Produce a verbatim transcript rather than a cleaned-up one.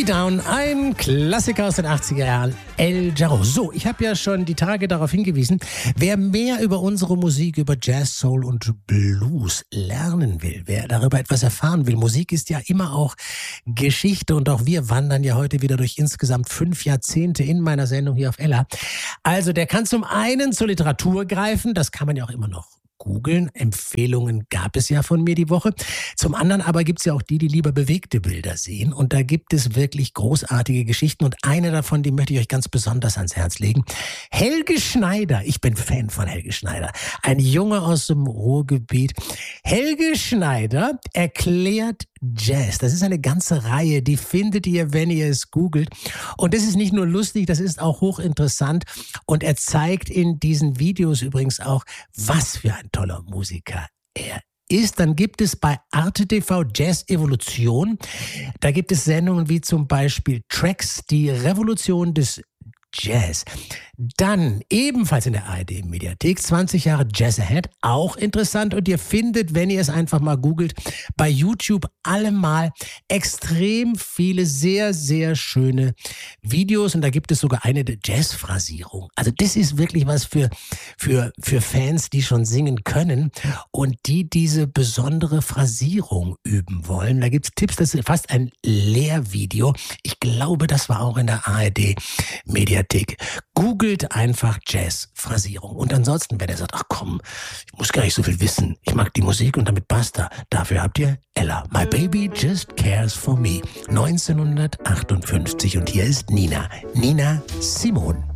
Down, ein Klassiker aus den achtziger Jahren, El Jarreau. So, ich habe ja schon die Tage darauf hingewiesen, wer mehr über unsere Musik, über Jazz, Soul und Blues lernen will, wer darüber etwas erfahren will. Musik ist ja immer auch Geschichte und auch wir wandern ja heute wieder durch insgesamt fünf Jahrzehnte in meiner Sendung hier auf Ella. Also der kann zum einen zur Literatur greifen, das kann man ja auch immer noch googeln. Empfehlungen gab es ja von mir die Woche. Zum anderen aber gibt es ja auch die, die lieber bewegte Bilder sehen. Und da gibt es wirklich großartige Geschichten. Und eine davon, die möchte ich euch ganz besonders ans Herz legen. Helge Schneider. Ich bin Fan von Helge Schneider. Ein Junge aus dem Ruhrgebiet. Helge Schneider erklärt Jazz. Das ist eine ganze Reihe, die findet ihr, wenn ihr es googelt. Und das ist nicht nur lustig, das ist auch hochinteressant. Und er zeigt in diesen Videos übrigens auch, was für ein toller Musiker er ist. Dann gibt es bei Arte T V Jazz Evolution. Da gibt es Sendungen wie zum Beispiel Tracks, die Revolution des Jazz. Dann ebenfalls in der A R D-Mediathek zwanzig Jahre Jazz Ahead, auch interessant. Und ihr findet, wenn ihr es einfach mal googelt, bei YouTube allemal extrem viele sehr, sehr schöne Videos. Und da gibt es sogar eine der Jazz-Phrasierung. Also das ist wirklich was für, für, für Fans, die schon singen können und die diese besondere Phrasierung üben wollen. Da gibt es Tipps, das ist fast ein Lehrvideo. Ich glaube, das war auch in der A R D-Mediathek. Googelt einfach Jazz-Phrasierung. Und ansonsten, wer der sagt, ach komm, ich muss gar nicht so viel wissen. Ich mag die Musik und damit basta. Dafür habt ihr Ella. My Baby Just Cares for Me. neunzehnhundertachtundfünfzig. Und hier ist Nina. Nina Simone.